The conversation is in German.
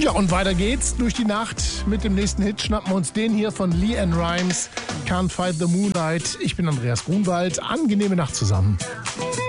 Ja, und weiter geht's durch die Nacht mit dem nächsten Hit. Schnappen wir uns den hier von LeAnn Rimes, Can't Fight the Moonlight. Ich bin Andreas Grunwald. Angenehme Nacht zusammen.